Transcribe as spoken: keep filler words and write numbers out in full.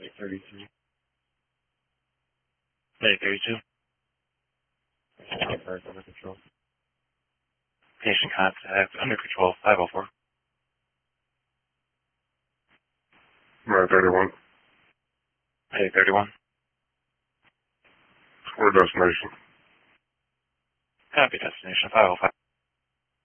eight thirty-two. eight thirty-two. Contact under control. Patient contact under control, five oh four. nine thirty-one. eight thirty-one. Square destination. Copy destination, five oh five.